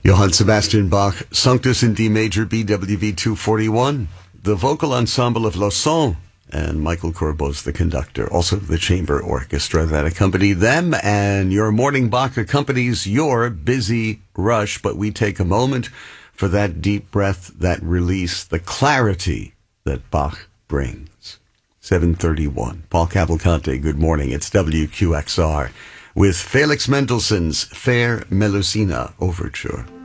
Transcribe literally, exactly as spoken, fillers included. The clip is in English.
Johann Sebastian Bach, Sanctus in D major, B W V two forty-one, the vocal ensemble of Lausanne, and Michael Corbos, the conductor, also the chamber orchestra that accompanied them. And your morning Bach accompanies your busy rush, but we take a moment for that deep breath, that release, the clarity that Bach brings. seven thirty-one. Paul Cavalcante, good morning. It's W Q X R with Felix Mendelssohn's Fair Melusina Overture.